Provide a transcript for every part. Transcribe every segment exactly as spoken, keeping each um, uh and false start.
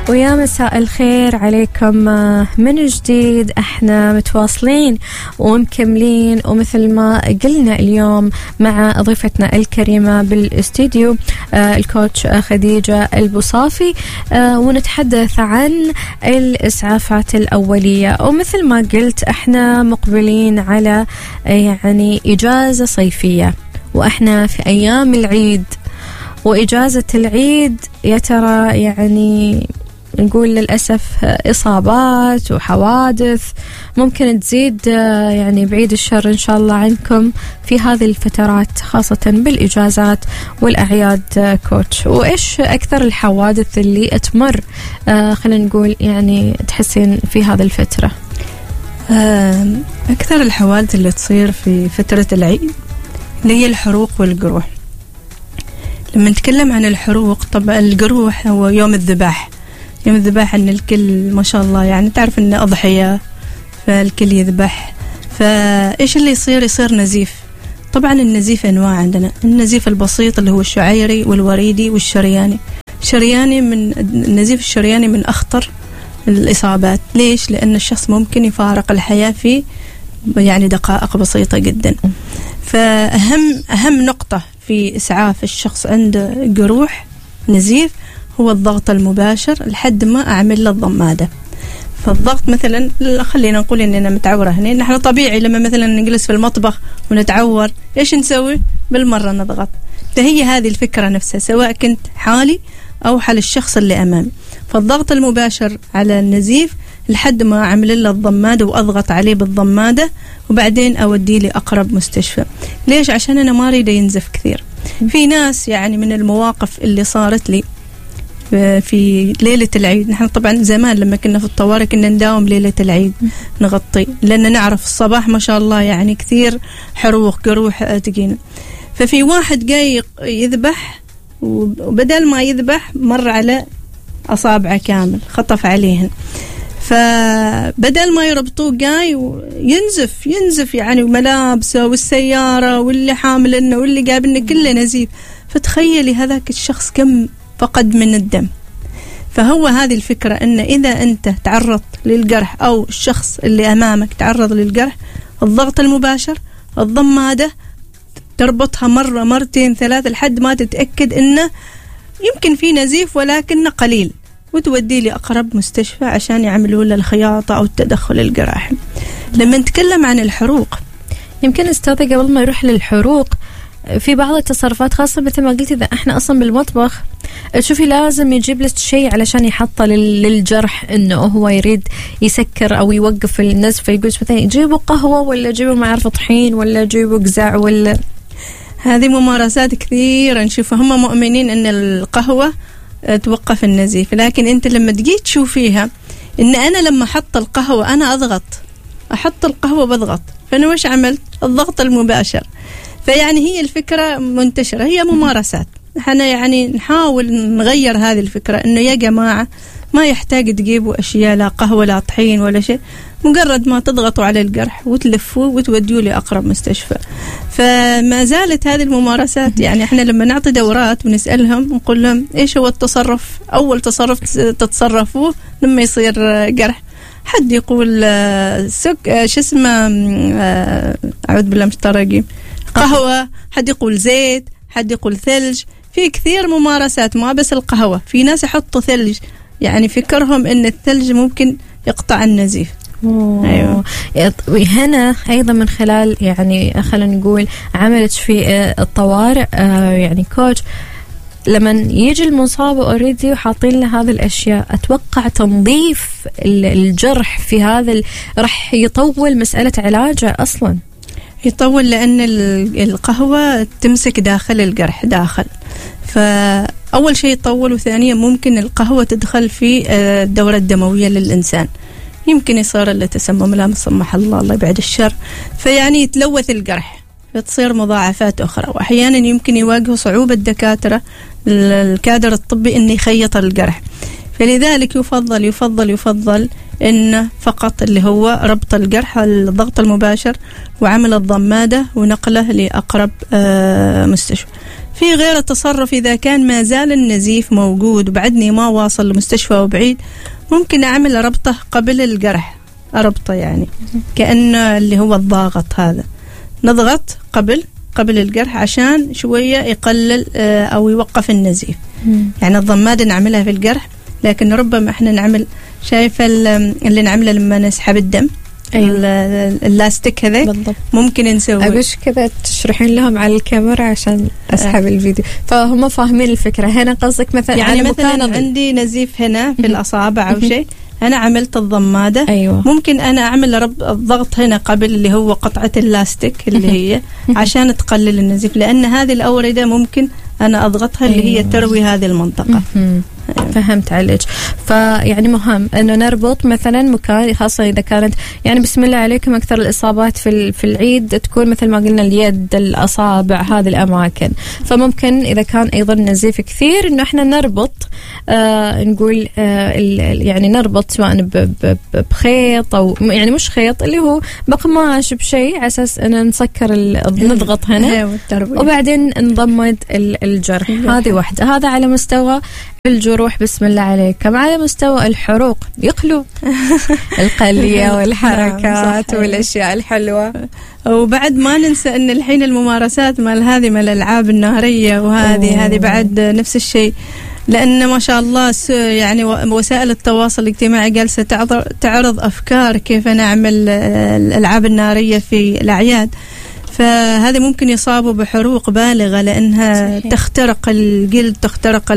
ويا مساء الخير عليكم من جديد. احنا متواصلين ومكملين، ومثل ما قلنا اليوم مع ضيفتنا الكريمة بالاستوديو الكوتش خديجة البوصافي، ونتحدث عن الإسعافات الأولية. ومثل ما قلت احنا مقبلين على يعني إجازة صيفية، واحنا في أيام العيد، وإجازة العيد يا ترى يعني نقول للأسف إصابات وحوادث ممكن تزيد، يعني بعيد الشر إن شاء الله عنكم في هذه الفترات، خاصة بالإجازات والأعياد كوتش. وإيش أكثر الحوادث اللي تمر خلينا نقول يعني تحسين في هذه الفترة؟ أكثر الحوادث اللي تصير في فترة العيد اللي هي الحروق والجروح. لما نتكلم عن الحروق، طبعا الجروح هو يوم الذباح، يوم الذباح ان الكل ما شاء الله يعني تعرف ان أضحية، فالكل يذبح. فإيش اللي يصير؟ يصير نزيف. طبعا النزيف أنواع عندنا، النزيف البسيط اللي هو الشعيري والوريدي والشرياني. الشرياني من النزيف الشرياني من أخطر الإصابات. ليش؟ لأن الشخص ممكن يفارق الحياة في يعني دقائق بسيطة جدا. فأهم أهم نقطة في إسعاف الشخص عنده جروح نزيف هو الضغط المباشر لحد ما أعمل له الضمادة. فالضغط مثلا خلينا نقول إننا متعورة هنا، نحن طبيعي لما مثلا نجلس في المطبخ ونتعور إيش نسوي؟ بالمرة نضغط. فهي هذه الفكرة نفسها، سواء كنت حالي أو حال الشخص اللي أمامي. فالضغط المباشر على النزيف لحد ما أعمل له الضمادة وأضغط عليه بالضمادة، وبعدين أوديه لأقرب مستشفى. ليش؟ عشان أنا ما أريد ينزف كثير. في ناس يعني من المواقف اللي صارت لي في ليلة العيد، نحن طبعا زمان لما كنا في الطوارئ كنا نداوم ليلة العيد نغطي، لأن نعرف الصباح ما شاء الله يعني كثير حروق جروح تجينا. ففي واحد جاي يذبح، وبدل ما يذبح مر على أصابعه كامل، خطف عليهن. فبدل ما يربطوه جاي ينزف ينزف يعني، وملابسه والسيارة واللي حاملنا واللي جابلنا كله نزيف. فتخيلي هذاك الشخص كم فقد من الدم. فهو هذه الفكرة، إن إذا أنت تعرض للجرح أو الشخص اللي أمامك تعرض للجرح، الضغط المباشر، الضمادة، تربطها مرة مرتين ثلاثة لحد ما تتأكد إنه يمكن في نزيف ولكنه قليل، وتودي لي أقرب مستشفى عشان يعملوا له الخياطة أو التدخل الجراحي. لما نتكلم عن الحروق، يمكن أستاذة قبل ما يروح للحروق في بعض التصرفات، خاصة مثل ما قلت إذا إحنا أصلا بالمطبخ تشوفي لازم يجيب لك شيء علشان يحطه للجرح، إنه هو يريد يسكر أو يوقف النزف، فيقول مثلا يجيبوا قهوة ولا يجيبوا ما أعرف طحين ولا يجيبوا قزع. ولا هذه ممارسات كثيرة نشوفها. هم مؤمنين إن القهوة توقف النزيف، لكن أنت لما تجي تشوفيها إن أنا لما أحط القهوة أنا أضغط، أحط القهوة بضغط، فأنا وش عملت؟ الضغط المباشر. فيعني هي الفكرة منتشرة، هي ممارسات. احنا يعني نحاول نغير هذه الفكرة، إنه يا جماعة ما يحتاج تجيبوا أشياء، لا قهوة لا طحين ولا شيء، مجرد ما تضغطوا على الجرح وتلفوه وتوديوه لأقرب مستشفى. فما زالت هذه الممارسات. يعني احنا لما نعطي دورات ونسألهم نقول لهم إيش هو التصرف، أول تصرف تتصرفوه لما يصير جرح؟ حد يقول سك شو اسمه أعوذ بالله من الشيطان الرجيم، قهوة، حد يقول زيت، حد يقول ثلج. في كثير ممارسات، ما بس القهوة. في ناس يحطوا ثلج، يعني فكرهم ان الثلج ممكن يقطع النزيف. أيوة. هنا أيضا من خلال يعني خلينا نقول عملت في الطوارئ يعني كوتش، لما يجي المصاب اوريدي وحاطين له هذه الاشياء، اتوقع تنظيف الجرح في هذا راح يطول مسألة علاجه اصلا، يطول، لأن القهوة تمسك داخل الجرح داخل. فأول شيء يطول، وثانيا ممكن القهوة تدخل في الدورة الدموية للإنسان، يمكن يصير له تسمم، لا سمح الله، الله يبعد الشر. فيعني يتلوث الجرح، فتصير مضاعفات أخرى. وأحيانا يمكن يواجهوا صعوبة الدكاترة الكادر الطبي إنه يخيط الجرح. فلذلك يفضل يفضل يفضل إن فقط اللي هو ربط الجرح، الضغط المباشر، وعمل الضمادة ونقله لأقرب مستشفى. في غير التصرف إذا كان ما زال النزيف موجود وبعدني ما واصل لمستشفى وبعيد، ممكن أعمل ربطه قبل الجرح، أربطه يعني كأنه اللي هو الضاغط هذا، نضغط قبل قبل الجرح عشان شوية يقلل أو يوقف النزيف. يعني الضمادة نعملها في الجرح، لكن ربما احنا نعمل، شايفة اللي نعمله لما نسحب الدم، أيوة. اللاستيك هذا بالضبط. ممكن نسوي أبش كذا تشرحين لهم على الكاميرا عشان أسحب أه. الفيديو فهم فاهمين الفكرة. هنا قصدك مثلا يعني مثلا عندي نزيف هنا في الأصابع أو شيء، أنا عملت الضمادة، أيوة. ممكن أنا أعمل رب الضغط هنا قبل اللي هو قطعة اللاستيك اللي هي عشان تقلل النزيف، لأن هذه الأوردة ممكن أنا أضغطها اللي هي تروي هذه المنطقة. أيوة. فهمت عليك. فيعني مهم انه نربط مثلا مكان، خاصه اذا كانت يعني بسم الله عليكم اكثر الاصابات في في العيد تكون مثل ما قلنا اليد، الاصابع، هذه الاماكن. فممكن اذا كان ايضا نزيف كثير انه احنا نربط، آه نقول آه يعني نربط سواء بخيط او يعني مش خيط، اللي هو بقماش بشيء على اساس ان نسكر نضغط هنا وبعدين نضمد الجرح. هذه واحده. هذا على مستوى الجروح بسم الله عليكم. على مستوى الحروق يقلوا القلية والحركات والأشياء الحلوة. وبعد ما ننسى أن الحين الممارسات مال هذه مال الألعاب النارية وهذه هذه بعد نفس الشيء، لأن ما شاء الله يعني وسائل التواصل الاجتماعي جالسة تعرض أفكار كيف نعمل الألعاب النارية في الأعياد، فهذه ممكن يصابوا بحروق بالغة لأنها صحيح. تخترق الجلد، تخترق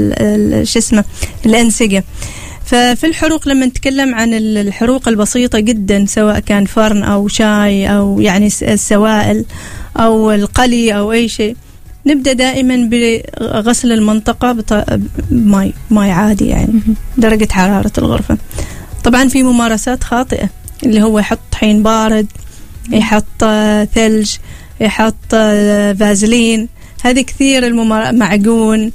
شو اسمه الأنسجة. ففي الحروق لما نتكلم عن الحروق البسيطة جدا، سواء كان فرن أو شاي أو يعني السوائل أو القلي أو أي شيء، نبدأ دائما بغسل المنطقة بماء ماء عادي يعني درجة حرارة الغرفة. طبعا في ممارسات خاطئة اللي هو يحط طحين بارد، يحط ثلج، يحط فازلين، هذه كثير الممار... معجون،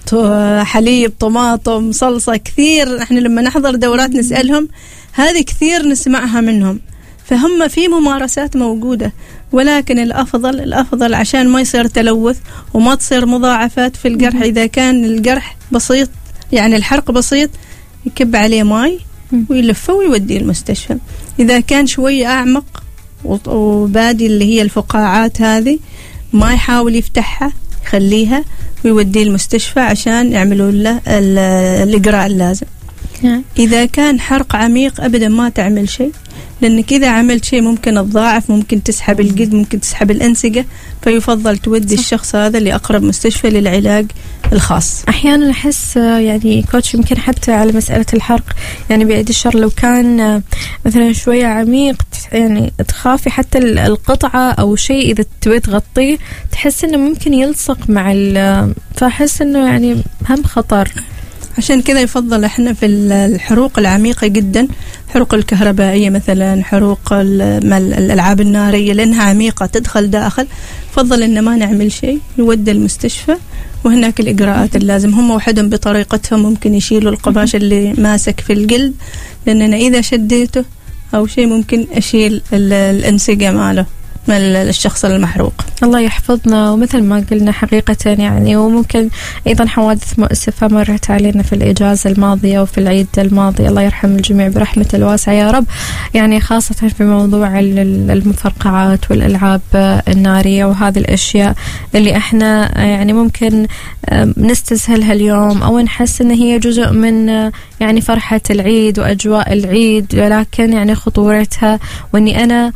حليب، طماطم، صلصة، كثير احنا لما نحضر دورات نسألهم، هذه كثير نسمعها منهم. فهم في ممارسات موجودة، ولكن الأفضل الأفضل عشان ما يصير تلوث وما تصير مضاعفات في الجرح، إذا كان الجرح بسيط يعني الحرق بسيط، يكب عليه ماي ويلفه ويوديه المستشفى. إذا كان شوية أعمق وبادي اللي هي الفقاعات هذه، ما يحاول يفتحها، يخليها ويوديه المستشفى عشان يعملوا له الإجراء اللازم. إذا كان حرق عميق أبدا ما تعمل شيء، لأنك إذا عملت شيء ممكن تضاعف، ممكن تسحب الجلد، ممكن تسحب الأنسجة، فيفضل تودي الشخص هذا لأقرب مستشفى للعلاج الخاص. أحيانا أحس يعني كوتش يمكن حتى على مسألة الحرق، يعني بعيد الشر لو كان مثلا شوية عميق، يعني تخافي حتى القطعة أو شيء إذا تبي تغطيه تحس إنه ممكن يلصق مع ال، فأحس إنه يعني هم خطر. عشان كذا يفضل احنا في الحروق العميقة جدا، حروق الكهربائية مثلا، حروق الألعاب النارية، لأنها عميقة تدخل داخل، فضل إن ما نعمل شيء، يودى المستشفى وهناك الإجراءات اللازم. هم وحدهم بطريقتهم ممكن يشيلوا القماش اللي ماسك في الجلد، لأننا إذا شديته أو شيء ممكن أشيل الأنسجة ماله من الشخص المحروق. الله يحفظنا. ومثل ما قلنا حقيقة يعني، وممكن أيضا حوادث مؤسفة مرت علينا في الإجازة الماضية وفي العيد الماضي، الله يرحم الجميع برحمة الواسعة يا رب. يعني خاصة في موضوع المفرقعات والألعاب النارية وهذه الأشياء اللي احنا يعني ممكن نستسهلها اليوم أو نحس إن هي جزء من يعني فرحة العيد وأجواء العيد، ولكن يعني خطورتها، وإني أنا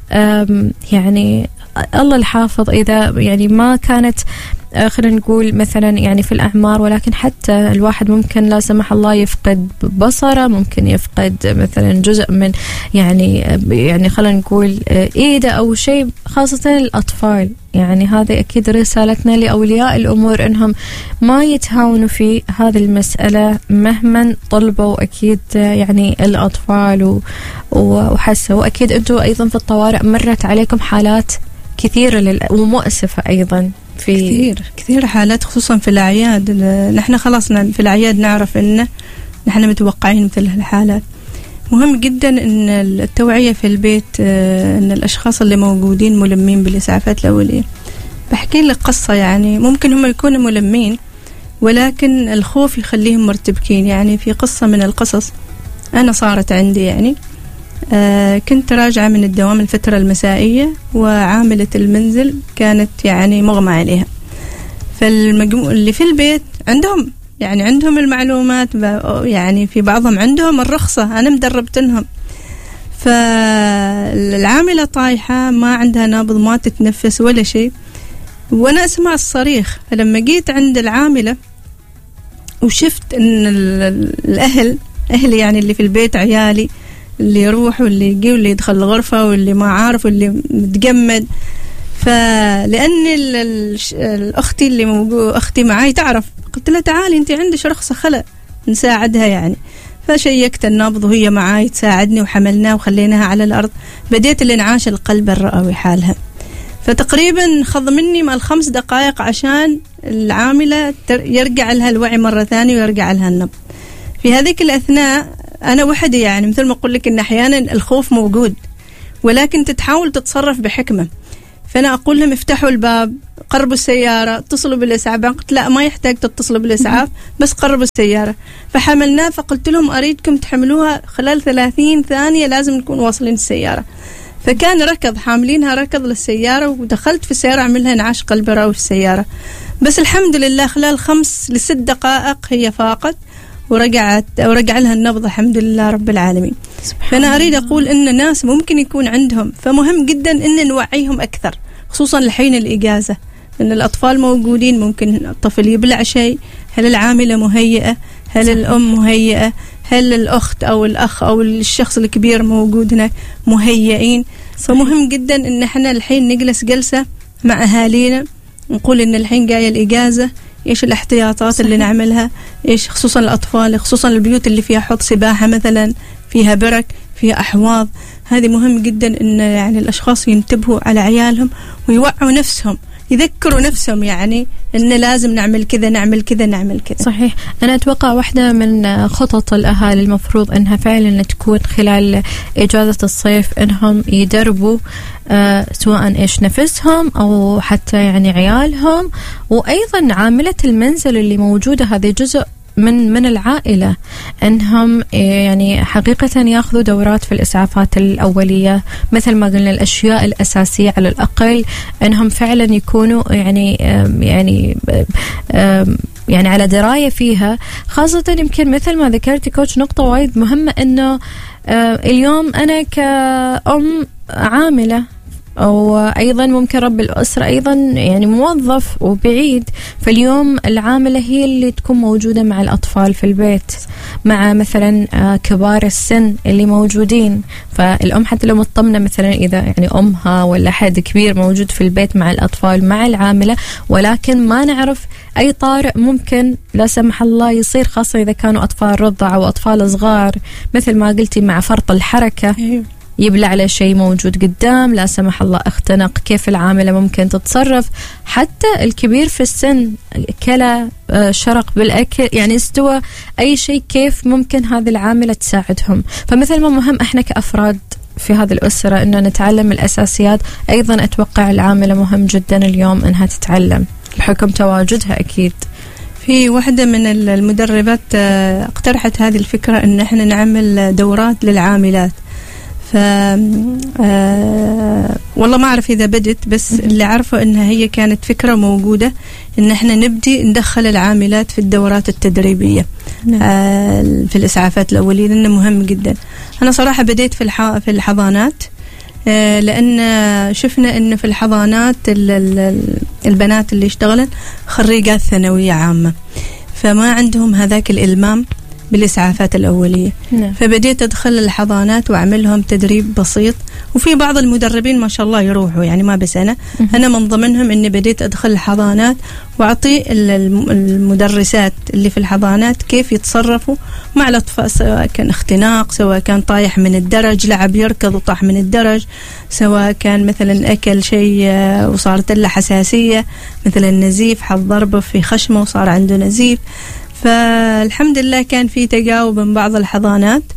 يعني الله الحافظ إذا يعني ما كانت خلينا نقول مثلا يعني في الأعمار، ولكن حتى الواحد ممكن لا سمح الله يفقد بصره، ممكن يفقد مثلا جزء من يعني يعني خلينا نقول إيده أو شيء، خاصة الأطفال. يعني هذه أكيد رسالتنا لأولياء الأمور إنهم ما يتهاونوا في هذه المسألة مهما طلبوا. أكيد يعني الأطفال وحسوا، وأكيد أنتوا أيضا في الطوارئ مرت عليكم حالات كثيرة ومؤسفة أيضا في كثير كثير حالات، خصوصا في الأعياد. نحن خلاص في الأعياد نعرف إن نحن متوقعين مثل هالحالات. مهم جدا إن التوعية في البيت، إن الأشخاص اللي موجودين ملمين بالإسعافات الأولية بحكي لك قصة. يعني ممكن هم يكونوا ملمين ولكن الخوف يخليهم مرتبكين. يعني في قصة من القصص أنا صارت عندي، يعني آه كنت راجعة من الدوام الفترة المسائية، وعاملة المنزل كانت يعني مغمى عليها. فالمجموع اللي في البيت عندهم يعني عندهم المعلومات، يعني في بعضهم عندهم الرخصة، أنا مدربتنهم. فالعاملة طايحة ما عندها نبض، ما تتنفس ولا شيء، وأنا أسمع الصريخ. فلما جيت عند العاملة وشفت أن الأهل أهلي يعني اللي في البيت، عيالي اللي يروح واللي يجي واللي يدخل الغرفة واللي ما عارف واللي متجمد. فلأن الأختي اللي موجود أختي معاي تعرف، قلت لها تعالي أنت عندك رخصة خلأ نساعدها يعني. فشيكت النبض وهي معاي تساعدني، وحملناها وخليناها على الأرض. بديت الانعاش القلب الرئوي حالها. فتقريبا خض مني مع الخمس دقائق عشان العاملة يرجع لها الوعي مرة ثانية ويرجع لها النبض. في هذيك الأثناء أنا وحدي، يعني مثل ما أقول لك إن أحيانا الخوف موجود ولكن تتحاول تتصرف بحكمة. فأنا أقول لهم افتحوا الباب، قربوا السيارة، اتصلوا بالإسعاف. قلت لا ما يحتاج تتصلوا بالإسعاف، بس قربوا السيارة. فحملناه. فقلت لهم أريدكم تحملوها خلال ثلاثين ثانية، لازم نكون واصلين السيارة. فكان ركض، حاملينها ركض للسيارة، ودخلت في السيارة عملها انعاش قلب رئوي في السيارة. بس الحمد لله خلال خمس لست دقائق هي فاقت ورجعت ورجع لها النبض الحمد لله رب العالمين. فأنا أريد أقول إن الناس ممكن يكون عندهم، فمهم جدا إن نوعيهم أكثر، خصوصا الحين الإجازة، إن الأطفال موجودين، ممكن الطفل يبلع شيء، هل العاملة مهيئة؟ هل الأم مهيئة؟ هل الأخت أو الأخ أو الشخص الكبير موجود هناك مهيئين؟ فمهم جدا إن إحنا الحين نجلس جلسة مع أهالينا، نقول إن الحين جاية الإجازة، إيش الاحتياطات صحيح. اللي نعملها، إيش خصوصا الأطفال، خصوصا البيوت اللي فيها حوض سباحة مثلا، فيها برك، فيها أحواض. هذه مهم جدا إن يعني الأشخاص ينتبهوا على عيالهم ويوعوا نفسهم، يذكروا نفسهم يعني إن لازم نعمل كذا نعمل كذا نعمل كذا. صحيح. أنا أتوقع واحدة من خطط الأهالي المفروض أنها فعلا تكون خلال إجازة الصيف أنهم يدربوا آه سواء إيش نفسهم أو حتى يعني عيالهم، وأيضا عاملة المنزل اللي موجودة هذه جزء من من العائلة، أنهم يعني حقيقة يأخذوا دورات في الإسعافات الأولية مثل ما قلنا، الأشياء الأساسية على الأقل أنهم فعلا يكونوا يعني يعني يعني على دراية فيها. خاصة يمكن مثل ما ذكرتي كوتش نقطة وايد مهمة، أنه اليوم أنا كأم عاملة أو أيضا ممكن رب الأسرة أيضا يعني موظف وبعيد، فاليوم العاملة هي اللي تكون موجودة مع الأطفال في البيت، مع مثلا كبار السن اللي موجودين. فالأم حتى لو مطمنة مثلا إذا يعني أمها ولا حد كبير موجود في البيت مع الأطفال مع العاملة، ولكن ما نعرف أي طارئ ممكن لا سمح الله يصير، خاصة إذا كانوا أطفال رضع أو أطفال صغار مثل ما قلتي، مع فرط الحركة يبلع على شيء موجود قدام، لا سمح الله اختنق، كيف العاملة ممكن تتصرف؟ حتى الكبير في السن كلا شرق بالأكل يعني استوى أي شيء، كيف ممكن هذه العاملة تساعدهم؟ فمثل ما مهم احنا كأفراد في هذه الأسرة أنه نتعلم الأساسيات، أيضا أتوقع العاملة مهم جدا اليوم أنها تتعلم بحكم تواجدها. أكيد في واحدة من المدربات اقترحت هذه الفكرة أن احنا نعمل دورات للعاملات. ف آه والله ما أعرف إذا بدت، بس اللي عارفه إنها هي كانت فكرة موجودة إن إحنا نبدي ندخل العاملات في الدورات التدريبية آه في الإسعافات الأولية، لأنه مهم جدا. أنا صراحة بديت في الح في الحضانات آه لأن شفنا إنه في الحضانات البنات اللي يشتغلن خريجات ثانوية عامة، فما عندهم هذاك الإلمام بالإسعافات الأولية. نعم. فبديت أدخل الحضانات وأعملهم تدريب بسيط، وفي بعض المدربين ما شاء الله يروحوا، يعني ما بس أنا أنا من ضمنهم إني بديت أدخل الحضانات وأعطي المدرسات اللي في الحضانات كيف يتصرفوا مع الأطفال، سواء كان اختناق، سواء كان طايح من الدرج، لعب يركض وطاح من الدرج، سواء كان مثلا أكل شيء وصارت له حساسية مثل النزيف، حط ضربه في خشمه وصار عنده نزيف. فالحمد لله كان في تجاوب من بعض الحضانات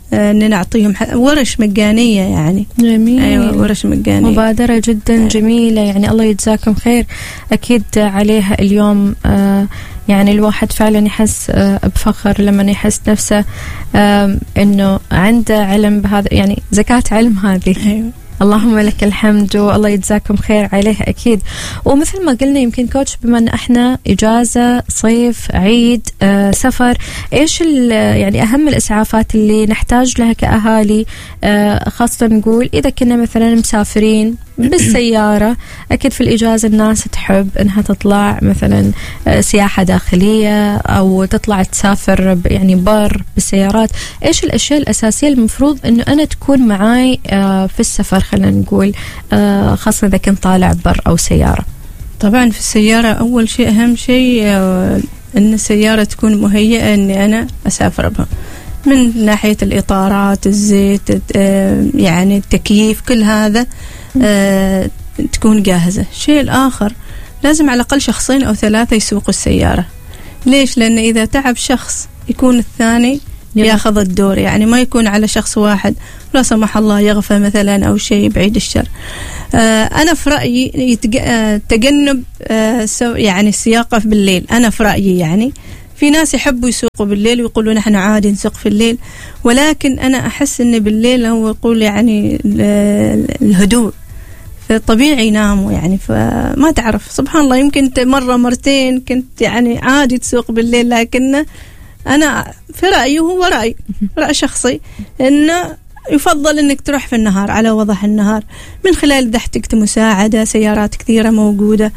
أن نعطيهم ورش مجانية يعني. جميل. أيوة ورش مجانية، مبادرة جدا أيوة. جميلة يعني، الله يجزاكم خير أكيد عليها اليوم. آه يعني الواحد فعلا يحس آه بفخر لما يحس نفسه آه إنه عنده علم بهذا، يعني زكاة علم هذه. أيوة. اللهم لك الحمد والله يجزاكم خير عليها أكيد. ومثل ما قلنا يمكن كوتش، بما أن احنا إجازة، صيف، عيد، آه، سفر، إيش يعني أهم الإسعافات اللي نحتاج لها كأهالي؟ آه، خاصة نقول إذا كنا مثلا مسافرين بالسيارة، أكيد في الإجازة الناس تحب أنها تطلع مثلا سياحة داخلية أو تطلع تسافر يعني بر بالسيارات. إيش الأشياء الأساسية المفروض أنه أنا تكون معاي في السفر، خلينا نقول خاصة إذا كنت طالع بر أو سيارة؟ طبعا في السيارة أول شيء أهم شيء أن السيارة تكون مهيئة أني أنا أسافر بها، من ناحية الإطارات، الزيت، يعني التكييف، كل هذا أه تكون جاهزة. الشيء الآخر لازم على الأقل شخصين أو ثلاثة يسوقوا السيارة. ليش؟ لأن إذا تعب شخص يكون الثاني ياخذ الدور، يعني ما يكون على شخص واحد لا سمح الله يغفى مثلا أو شيء بعيد الشر. أه أنا في رأيي يتج... أه تجنب أه يعني السياقة بالليل. أنا في رأيي يعني في ناس يحبوا يسوقوا بالليل ويقولوا نحن عادي نسوق في الليل، ولكن أنا أحس إن بالليل هو يقول يعني الهدوء، فطبيعي يناموا يعني، فما تعرف سبحان الله يمكن مرة مرتين كنت يعني عادي تسوق بالليل، لكن أنا في رأيي هو رأي رأي شخصي إنه يفضل إنك تروح في النهار على وضح النهار، من خلال ضحتك مساعدة، سيارات كثيرة موجودة،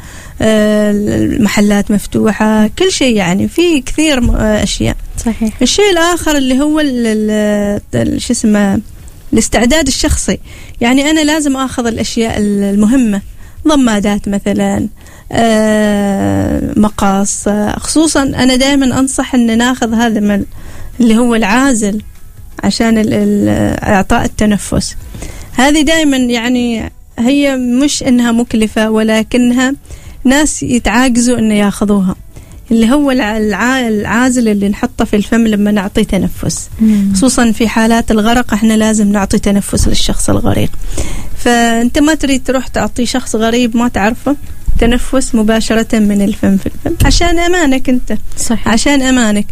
المحلات مفتوحة، كل شيء يعني في كثير أشياء. صحيح. الشيء الآخر اللي هو شو اسمه الاستعداد الشخصي، يعني أنا لازم أخذ الأشياء المهمة، ضمادات مثلا، مقاس، خصوصا أنا دائما أنصح أن ناخذ هذا من اللي هو العازل عشان إعطاء التنفس. هذه دائما يعني هي مش إنها مكلفة، ولكنها ناس يتعاجزوا إنه ياخذوها، اللي هو العازل اللي نحطه في الفم لما نعطي تنفس. مم. خصوصا في حالات الغرق احنا لازم نعطي تنفس للشخص الغريق، فأنت ما تريد تروح تعطي شخص غريب ما تعرفه تنفس مباشرة من الفم في الفم عشان أمانك أنت. صحيح. عشان أمانك.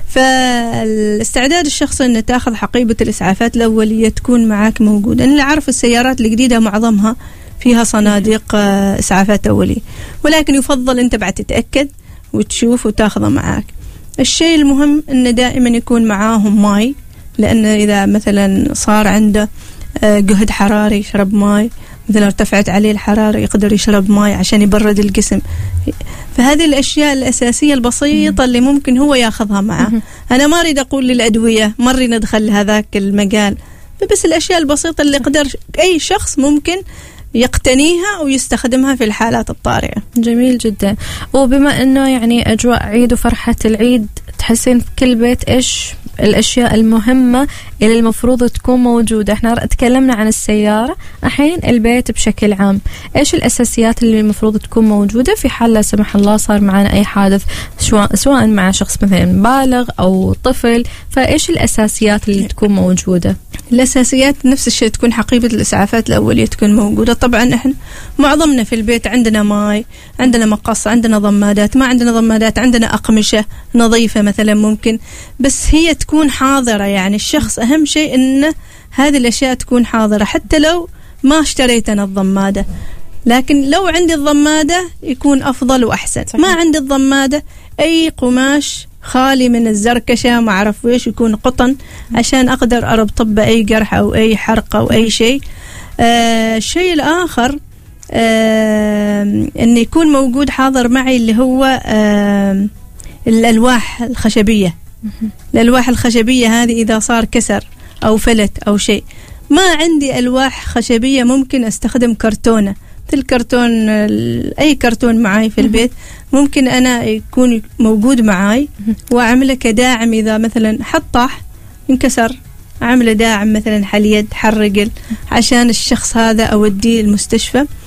فالاستعداد الشخصي أن تأخذ حقيبة الإسعافات الأولية تكون معاك موجودة. أنا أعرف السيارات الجديدة معظمها فيها صناديق إسعافات أولية، ولكن يفضل أنت بعد تتأكد وتشوف وتاخذه معاك. الشيء المهم أن دائما يكون معاهم ماء، لأن إذا مثلا صار عنده جهد حراري يشرب ماء، مثلا ارتفعت عليه الحرارة يقدر يشرب ماء عشان يبرد الجسم. فهذه الأشياء الأساسية البسيطة اللي ممكن هو ياخذها معه. أنا ما أريد أقول للأدوية مرة ندخل هذاك المجال، بس الأشياء البسيطة اللي قدر أي شخص ممكن يقتنيها ويستخدمها في الحالات الطارئة. جميل جدا. وبما أنه يعني أجواء عيد وفرحة العيد، تحسين في كل بيت إيش الأشياء المهمة اللي المفروض تكون موجودة؟ احنا تكلمنا عن السيارة، الحين البيت بشكل عام، إيش الأساسيات اللي المفروض تكون موجودة في حال لا سمح الله صار معنا أي حادث، سواء مع شخص مثلا بالغ أو طفل؟ فإيش الأساسيات اللي تكون موجودة؟ الأساسيات نفس الشيء، تكون حقيبة الإسعافات الأولية تكون موجودة. طبعا احنا معظمنا في البيت عندنا ماء، عندنا مقص، عندنا ضمادات، ما عندنا ضمادات عندنا أقمشة نظيفة مثلا ممكن، بس هي تكون حاضرة. يعني الشخص أهم شيء إن هذه الأشياء تكون حاضرة، حتى لو ما اشتريت أنا الضمادة، لكن لو عندي الضمادة يكون أفضل وأحسن. صحيح. ما عندي الضمادة أي قماش خالي من الزركشة ما أعرف ويش، يكون قطن عشان أقدر أربط بأي جرح أو أي حرقة أو أي شيء. آه الشيء الآخر آه أن يكون موجود حاضر معي اللي هو آه الألواح الخشبية. الألواح الخشبية هذه إذا صار كسر أو فلت أو شيء، ما عندي ألواح خشبية ممكن أستخدم كرتونة، مثل كرتون أي كرتون معاي في البيت ممكن أنا يكون موجود معاي وأعمله كداعم. إذا مثلا حطح انكسر أعمله داعم مثلا حل يد حل رجل عشان الشخص هذا أوديه المستشفى.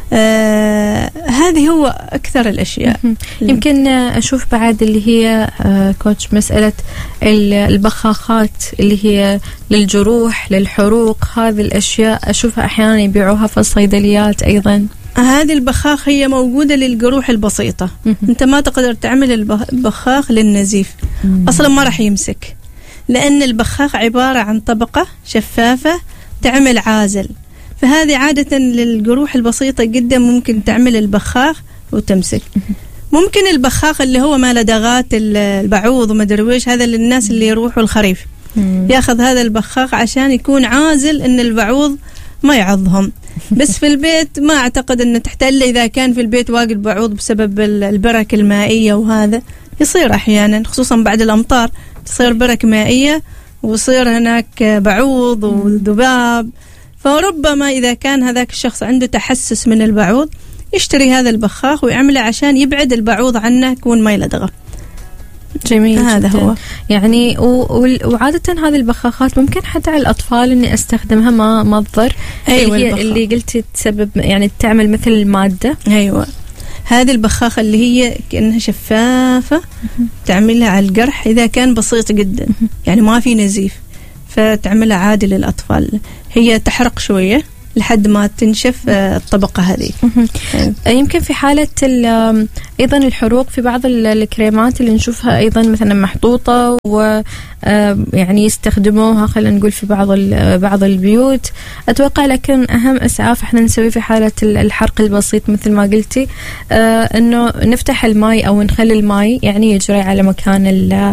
آه هذه هو أكثر الأشياء. يمكن أشوف بعد اللي هي آه كوتش مسألة البخاخات اللي هي للجروح للحروق، هذه الأشياء أشوفها أحيانا يبيعوها في الصيدليات أيضا. هذه البخاخ هي موجودة للجروح البسيطة. أنت ما تقدر تعمل البخاخ للنزيف، أصلا ما راح يمسك، لأن البخاخ عبارة عن طبقة شفافة تعمل عازل، فهذه عادة للجروح البسيطة جدا ممكن تعمل البخاخ وتمسك. ممكن البخاخ اللي هو ما لدغات البعوض وما ادري ويش، هذا للناس اللي يروحوا الخريف ياخذ هذا البخاخ عشان يكون عازل ان البعوض ما يعضهم. بس في البيت ما اعتقد ان تحتاج، الا اذا كان في البيت واجد بعوض بسبب البرك المائية، وهذا يصير احيانا خصوصا بعد الامطار تصير برك مائية ويصير هناك بعوض وذباب. فربما إذا كان هذاك الشخص عنده تحسس من البعوض يشتري هذا البخاخ ويعمله عشان يبعد البعوض عنه يكون ما يلدغه. جميل، هذا جداً. هو يعني وعادة هذه البخاخات ممكن حتى على الأطفال إني أستخدمها ما ما تضر. أيوة، اللي, اللي قلتي تسبب يعني تعمل مثل المادة. أيوة، هذه البخاخة اللي هي كأنها شفافة تعملها على الجرح إذا كان بسيط جدا يعني ما في نزيف، فتعملها عادي للأطفال. هي تحرق شوية لحد ما تنشف الطبقة هذه. يمكن في حالة أيضا الحروق في بعض الكريمات اللي نشوفها أيضا مثلا محطوطة ويعني يستخدموها خلينا نقول في بعض بعض البيوت أتوقع، لكن أهم إسعاف احنا نسوي في حالة الحرق البسيط مثل ما قلتي أنه نفتح الماء أو نخلي الماء يعني يجري على مكان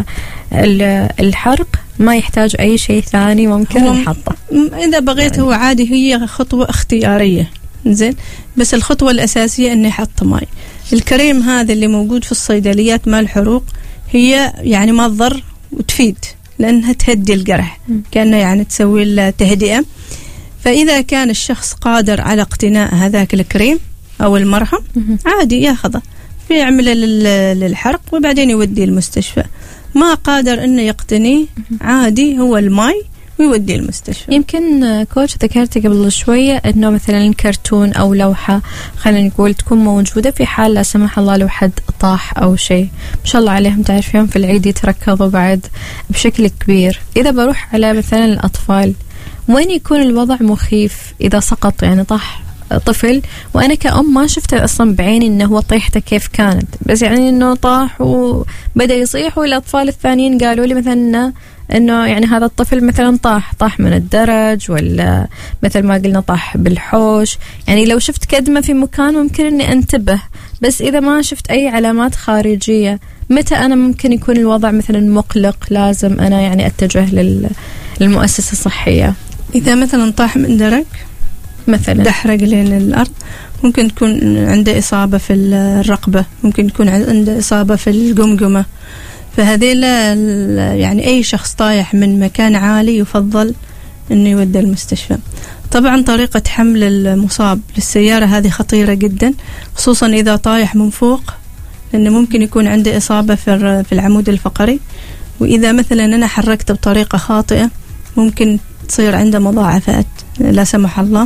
الحرق، ما يحتاج أي شيء ثاني ممكن نحطه. إذا بغيت هو عادي، هي خطوة اختيارية زين، بس الخطوة الأساسية إنه يحط ماء. الكريم هذا اللي موجود في الصيدليات مال الحروق هي يعني ما تضر وتفيد، لأنها تهدي الجرح كأنه يعني تسوي له تهدئة. فإذا كان الشخص قادر على اقتناء هذاك الكريم أو المرهم عادي ياخذه فيعمل للحرق وبعدين يودي المستشفى. ما قادر إنه يقتنيه عادي هو الماء ويودي المستشفى. يمكن كوتش ذكرتي قبل شوية إنه مثلا كرتون أو لوحة خلينا نقول تكون موجودة في حال لا سمح الله لو حد طاح أو شيء، ما شاء الله عليهم تعرفين في العيد يتركضوا بعد بشكل كبير. إذا بروح على مثلا الأطفال وين يكون الوضع مخيف إذا سقط يعني طاح طفل وأنا كأم ما شفته أصلا بعيني إنه هو طيحته كيف كانت، بس يعني إنه طاح وبدأ يصيح، والأطفال الثانيين قالوا لي مثلا إنه يعني هذا الطفل مثلا طاح طاح من الدرج ولا مثل ما قلنا طاح بالحوش. يعني لو شفت كدمة في مكان ممكن إني أنتبه، بس إذا ما شفت أي علامات خارجية متى أنا ممكن يكون الوضع مثلا مقلق لازم أنا يعني أتجه للمؤسسة الصحية؟ إذا مثلا طاح من درج مثلا دحرج لين الأرض ممكن تكون عنده إصابة في الرقبة، ممكن يكون عنده إصابة في الجمجمة. فهذيل يعني أي شخص طايح من مكان عالي يفضل إنه يودى المستشفى. طبعا طريقة حمل المصاب للسيارة هذه خطيرة جدا، خصوصا إذا طايح من فوق، لأنه ممكن يكون عنده إصابة في العمود الفقري، وإذا مثلا أنا حركته بطريقة خاطئة ممكن تصير عنده مضاعفات لا سمح الله.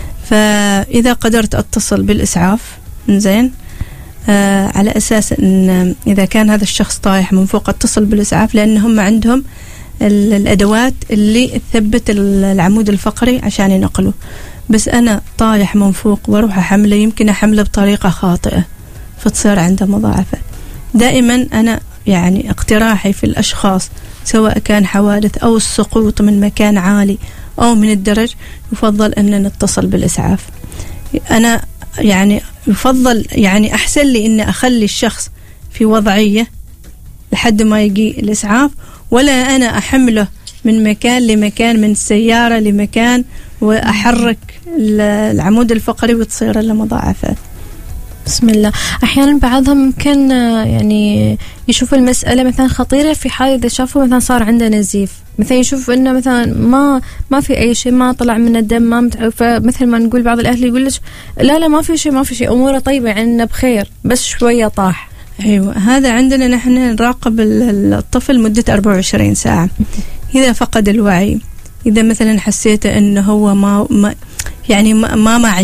فإذا قدرت أتصل بالإسعاف زين آه على أساس أن إذا كان هذا الشخص طايح من فوق أتصل بالإسعاف، لأن هم عندهم الأدوات اللي تثبت العمود الفقري عشان ينقله. بس أنا طايح من فوق وأروح أحمله يمكن أحمله بطريقة خاطئة فتصير عنده مضاعفات. دائما أنا يعني اقتراحي في الأشخاص سواء كان حوادث أو السقوط من مكان عالي أو من الدرج يفضل أن نتصل بالإسعاف. أنا يعني يفضل يعني أحسن لي أن أخلي الشخص في وضعية لحد ما يجي الإسعاف، ولا أنا أحمله من مكان لمكان من السيارة لمكان وأحرك العمود الفقري وتصير له مضاعفات. بسم الله. أحيانا بعضهم ممكن يعني يشوف المسألة مثلا خطيرة في حال إذا شافوا مثلا صار عنده نزيف، مثلا يشوف إنه مثلا ما ما في أي شيء، ما طلع من الدم، ما متعب، فمثل ما نقول بعض الأهل يقول لك لا لا ما في شيء ما في شيء أموره طيبة يعني بخير، بس شوية طاح. أيوة، هذا عندنا نحن نراقب الطفل مدة أربعة وعشرين ساعة. إذا فقد الوعي، إذا مثلا حسيت إنه هو ما, ما يعني ما, ما معي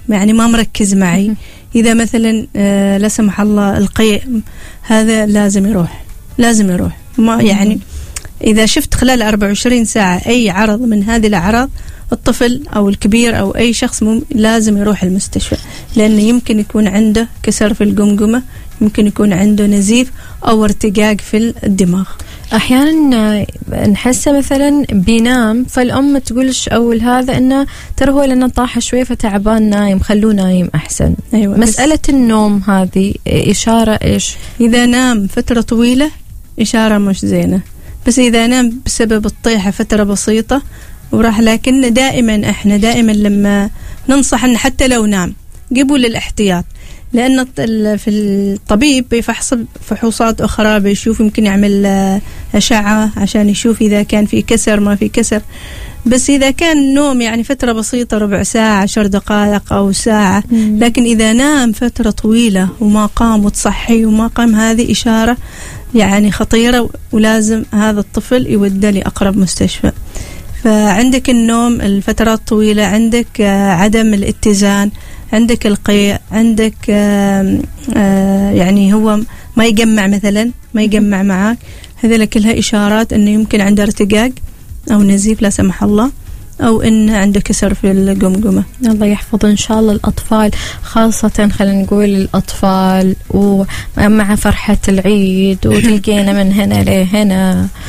يعني ما مركز معي. إذا مثلا آه لا سمح الله القيء، هذا لازم يروح لازم يروح ما يعني إذا شفت خلال أربعة وعشرين ساعة أي عرض من هذه الأعراض، الطفل أو الكبير أو أي شخص لازم يروح المستشفى، لأنه يمكن يكون عنده كسر في الجمجمة، يمكن يكون عنده نزيف أو ارتجاج في الدماغ. أحيانا نحسه مثلا بينام، فالأم تقولش أول هذا إنه ترى هو لأنه طاح شوي فتعبان نايم، خلوه نايم أحسن. أيوة. مسألة النوم هذه إشارة إيش؟ إذا نام فترة طويلة إشارة مش زينة، بس إذا نام بسبب الطيحة فترة بسيطة وراح. لكن دائما إحنا دائما لما ننصح إن حتى لو نام جيبوا للاحتياط، لأن في الطبيب بيفحص فحوصات أخرى، بيشوف يمكن يعمل أشعة عشان يشوف إذا كان في كسر ما في كسر. بس إذا كان نوم يعني فترة بسيطة ربع ساعة عشر دقائق أو ساعة، لكن إذا نام فترة طويلة وما قام وتصحي وما قام، هذه إشارة يعني خطيرة، ولازم هذا الطفل يودى لأقرب مستشفى. فعندك النوم الفترات طويلة، عندك عدم الاتزان، عندك القيء، عندك آآ آآ يعني هو ما يجمع مثلا ما يجمع معك، هذه كلها إشارات أنه يمكن عنده ارتجاج أو نزيف لا سمح الله، أو إن عنده كسر في الجمجمة. الله يحفظ إن شاء الله الأطفال، خاصة خلينا نقول الأطفال ومع فرحة العيد وتلقينا من هنا لهنا.